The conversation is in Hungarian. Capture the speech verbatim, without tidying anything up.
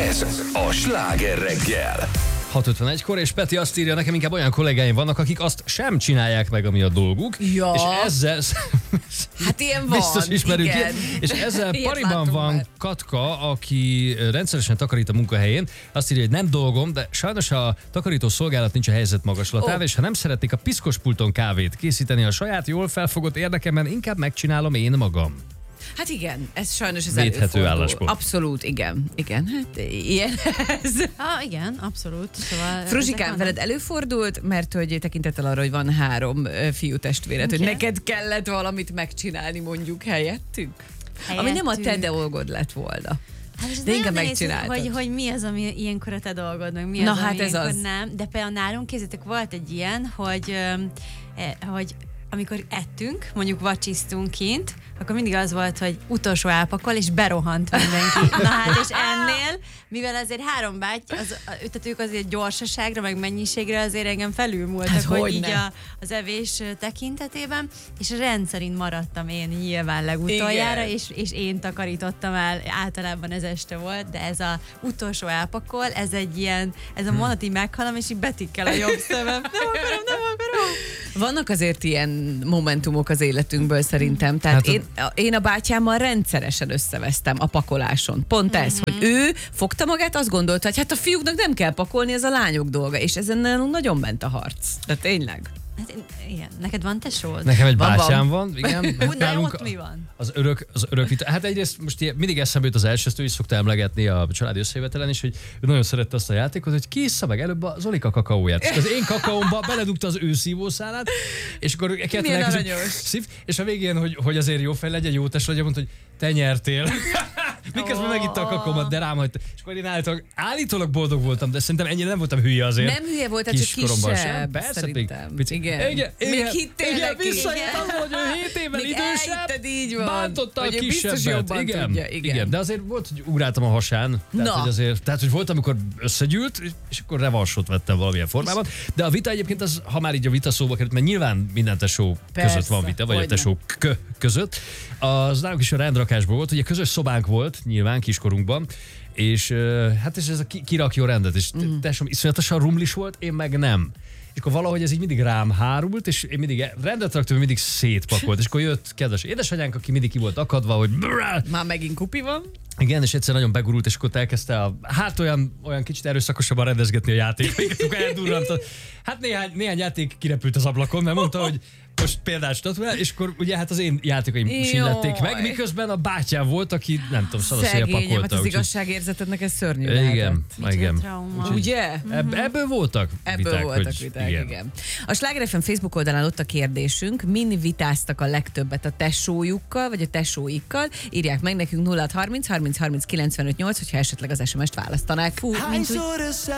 Ez a Sláger reggel. hat ötvenegykor, és Peti azt írja, nekem inkább olyan kollégáim vannak, akik azt sem csinálják meg, ami a dolguk. Ja. És ezzel... Hát ilyen van, biztos ismerünk igen. ilyet. És ezzel Ilyet pariban láttunk van már. Katka, aki rendszeresen takarít a munkahelyén. Azt írja, hogy nem dolgom, de sajnos a takarító szolgálat nincs a helyzet magaslatával, Ó. és ha nem szeretnék a piszkos pulton kávét készíteni a saját jól felfogott érdekemben, inkább megcsinálom én magam. Hát igen, ez sajnos ez Védhető előfordul. álláspont. Abszolút, igen. Igen, hát ilyen ez. Ah, igen, abszolút. Szóval Fruzsikám, veled előfordult, mert hogy tekintettel arra, hogy van három ö, fiú testvéred, hogy Igen. neked kellett valamit megcsinálni mondjuk helyettük? Ami nem a te Helyettük. dolgod lett volna. Hát ez De inkább nagyon nehéz, megcsináltad. hogy, hogy mi az, ami ilyenkor a te dolgod, meg mi Na az, hát ami ez ilyenkor az. nem. De például nálunk, kézzétek, volt egy ilyen, hogy, öm, e, hogy amikor ettünk, mondjuk vacsisztunk kint, akkor mindig az volt, hogy utolsó elpakol, és berohant mindenki. Na hát, és ennél, mivel azért három báty, az, tehát ők azért gyorsaságra, meg mennyiségre azért engem felülmúltak, Hát hogy hogyne. így a, az evés tekintetében, és rendszerint maradtam én nyilván legutoljára, Igen. és, és én takarítottam el, általában ez este volt, de ez a utolsó elpakol, ez egy ilyen, ez a mondat így meghalom, és így betikkel a jobb szemem. Nem akarom, nem akarom. Vannak azért ilyen momentumok az életünkből szerintem. Tehát Hát a- én, én a bátyámmal rendszeresen összevesztem a pakoláson. Pont ez, hogy ő fogta magát, azt gondolta, hogy hát a fiúknak nem kell pakolni, ez a lányok dolga. És ezen nálunk nagyon ment a harc. De tényleg. Hát, én- igen, neked van tesód? Nekem egy Van, bátyám van, igen. Úgy, Hát de nálunk ott mi van? Az örök, az örök vita. Hát egyrészt most ilyen, mindig eszembe jut az első, ezt ő is szokta emlegetni a családi összejövetelen is, hogy ő nagyon szerette azt a játékot, hogy ki issza meg előbb a Zolika kakaóját. És az én kakaómba beledugta az ő szívószálát, és akkor kellett Milyen neki- aranyos. szív, és a végén, hogy, hogy azért jó fej legyen, jó test legyen, mondta, hogy te nyertél. Miközben Ó. megitta a kakómat, de rám hagyta. És akkor én állítólag, állítólag boldog voltam, de szerintem ennyire nem voltam hülye azért. Nem hülye voltál, csak Kiskoromban sem. kisebb, Persze, szerintem. még pici. Igen. Igen, Még igen, hittél igen, neki. visszajött az, hogy ő hét évvel Még idősebb. elhitted, így van. Bántotta a Hogy ő biztos kisebbet. jobban Igen, tudja, igen. igen, de azért volt, hogy ugráltam a hasán. Tehát, Na. hogy azért, tehát, hogy volt, amikor összegyűlt, és akkor revansot vettem valamilyen formában. De a vita egyébként az, ha már így a vita szóba került, mert nyilván minden tesó Persze, között van vita, vagy a hogyne. tesó k- között. Az nálunk is a rendrakásból volt, ugye közös szobánk volt, nyilván kiskorunkban, és uh, hát és ez a ki- kirakjó rendet, és Mhm. mm. tesóm iszonyatosan rumlis volt, én meg nem. És akkor valahogy ez így mindig rám hárult, és én mindig rendet raktam, mindig szétpakolt. És akkor jött kedves édesanyánk, aki mindig ki volt akadva, hogy brrrr. Már megint kupi van. Igen, és egyszer nagyon begurult, és akkor elkezdte a, hát olyan, olyan kicsit erőszakosabban rendezgetni a játékot, akkor eldurrant. Hát néhány, néhány játék kirepült az ablakon, mert mondta, hogy most példát statuál, és akkor ugye hát az én játékaim is illették meg, Jaj. miközben a bátyám volt, aki nem tudom, szanaszéjjel Szegényem, hát pakolta. az úgyhogy- igazságérzetednek ez szörnyű Igen, lehetett. igen. Trauma. Ugye? Ebb, ebből voltak Ebből viták, voltak hogy viták, igen. igen. A Sláger ef em Facebook oldalán ott a kérdésünk, min vitáztak a legtöbbet a tesójukkal, vagy a tesóikkal? Írják meg nekünk nulla harminc harminc harminc kilencvenöt nyolc, hogyha esetleg az es em est választanák. Fú, mint úgy,